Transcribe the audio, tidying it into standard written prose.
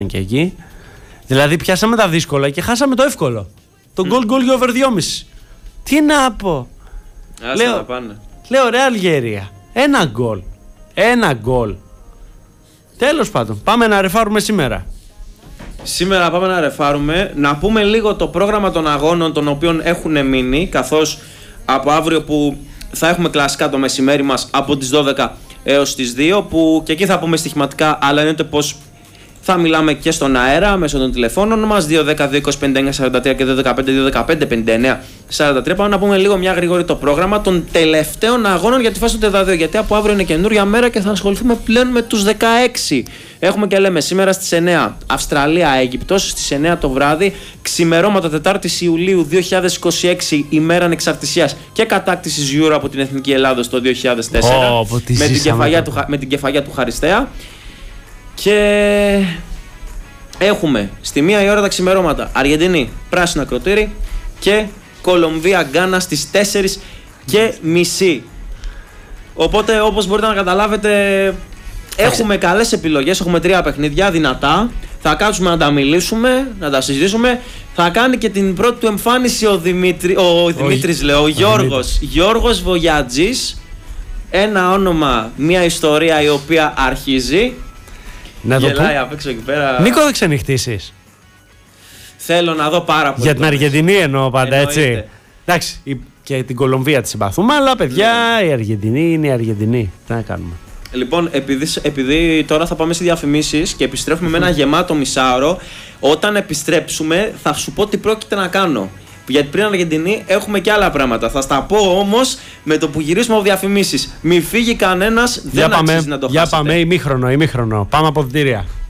και εκεί. Δηλαδή πιάσαμε τα δύσκολα και χάσαμε το εύκολο. Το γκολ για over 2,5. Τι να πω. Λέω ρε Αλγερία. Ένα γκολ. Τέλος πάντων, πάμε να ρεφάρουμε σήμερα. Σήμερα πάμε να ρεφάρουμε. Να πούμε λίγο το πρόγραμμα των αγώνων των οποίων έχουν μείνει, καθώς από αύριο που θα έχουμε κλασικά το μεσημέρι μας από τις 12 έως τις 2, που και εκεί θα πούμε στοιχηματικά, αλλά εννοείται πως θα μιλάμε και στον αέρα μέσω των τηλεφώνων μας 2-10-2-25-9-43 και 2-15-2-15-59-43. Πάμε να πούμε λίγο μια γρήγορη το πρόγραμμα των τελευταίων αγώνων για τη φάση του ΤΕΔΑ2, γιατί από αύριο είναι καινούρια μέρα και θα ασχοληθούμε πλέον με τους 16. Έχουμε και λέμε σήμερα στις 9 Αυστραλία-Αίγυπτος, στις 9 το βράδυ, ξημερώματα 4η Ιουλίου 2026, ημέρα ανεξαρτησίας και κατάκτησης Euro από την Εθνική Ελλάδα το 2004, με την κεφαγιά του Χαριστέα. Και έχουμε στη 1 η ώρα τα ξημερώματα Αργεντινή, πράσινο ακροτήρι, και Κολομβία Γκάνα στις 4:30. Οπότε, όπως μπορείτε να καταλάβετε, έχουμε καλές επιλογές. Έχουμε 3 παιχνίδια δυνατά. Θα κάτσουμε να τα μιλήσουμε, να τα συζητήσουμε. Θα κάνει και την πρώτη του εμφάνιση ο Γιώργος Βογιατζής. Ένα όνομα, μια ιστορία η οποία αρχίζει. Να το γελάει απ' έξω εκεί πέρα. Νίκο, δεν ξενυχτήσεις? Θέλω να δω πάρα πολύ. Για την Αργεντινή εννοώ πάντα, έτσι. Εντάξει, και την Κολομβία τη συμπαθούμε, αλλά παιδιά, η Αργεντινή είναι η Αργεντινή. Τι να κάνουμε. Λοιπόν, επειδή τώρα θα πάμε σε διαφημίσεις και επιστρέφουμε με ένα γεμάτο μισάωρο, όταν επιστρέψουμε θα σου πω τι πρόκειται να κάνω. Γιατί πριν Αργεντινή έχουμε και άλλα πράγματα. Θα στα πω όμως με το που γυρίσουμε από διαφημίσεις. Μη φύγει κανένας, δεν αξίζει να το χάσετε. Για πάμε, ημίχρονο. Πάμε αποδυτήρια.